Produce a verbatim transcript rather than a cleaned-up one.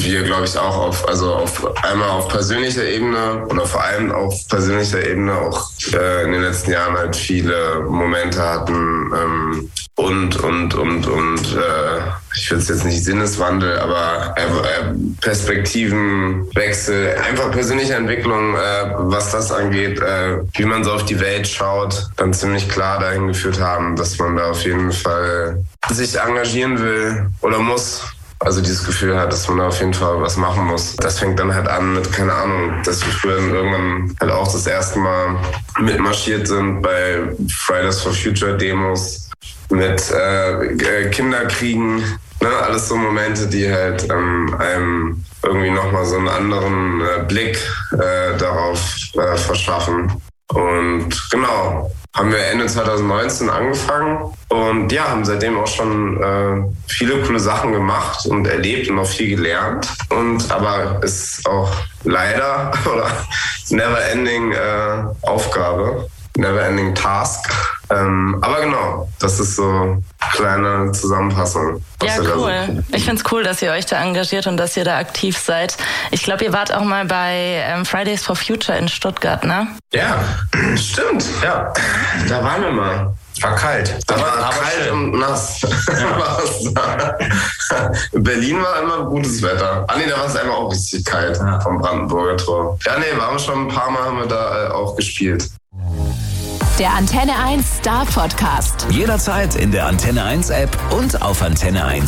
wir, glaube ich, auch auf, also auf einmal auf persönlicher Ebene oder vor allem auf persönlicher Ebene auch äh, in den letzten Jahren halt viele Momente hatten ähm, und, und, und, und äh, ich will es jetzt nicht Sinneswandel, aber äh, Perspektivenwechsel, einfach persönliche Entwicklung, äh, was das angeht, äh, wie man so auf die Welt schaut, dann ziemlich klar dahin geführt haben, dass man da auf jeden Fall sich engagieren will oder muss. Also dieses Gefühl hat, dass man da auf jeden Fall was machen muss. Das fängt dann halt an mit, keine Ahnung, dass wir früher irgendwann halt auch das erste Mal mitmarschiert sind bei Fridays for Future Demos, mit äh, Kinderkriegen, ne? Alles so Momente, die halt ähm, einem irgendwie nochmal so einen anderen äh, Blick äh, darauf äh, verschaffen. Und genau, haben wir Ende zwanzig neunzehn angefangen und ja, haben seitdem auch schon äh, viele coole Sachen gemacht und erlebt und auch viel gelernt. Und aber ist auch leider oder never ending äh, Aufgabe, never ending Task. Ähm, aber genau, das ist so eine kleine Zusammenfassung. Ja, cool. Ich find's cool, dass ihr euch da engagiert und dass ihr da aktiv seid. Ich glaube, ihr wart auch mal bei ähm, Fridays for Future in Stuttgart, ne? Ja, stimmt, ja. Da waren wir mal. War kalt. Da war aber kalt schön. Und nass. Ja. In Berlin war immer gutes Wetter. Ah nee, da war es einfach auch richtig kalt, ja. Vom Brandenburger Tor. Ja, nee, waren wir schon ein paar Mal, haben wir da äh, auch gespielt. Der Antenne eins Star Podcast. Jederzeit in der Antenne eins App und auf antenne eins